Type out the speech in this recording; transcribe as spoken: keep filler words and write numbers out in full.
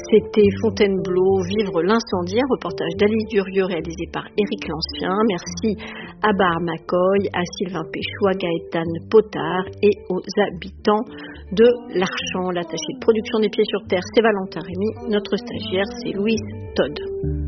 C'était Fontainebleau, vivre l'incendie, un reportage d'Alice Durieux réalisé par Éric Lancien. Merci à Bar Macoy, à Sylvain Péchou, à Gaëtan Potard et aux habitants de l'Archamp. L'attaché de production des Pieds sur Terre, c'est Valentin Rémy. Notre stagiaire, c'est Louise Todd.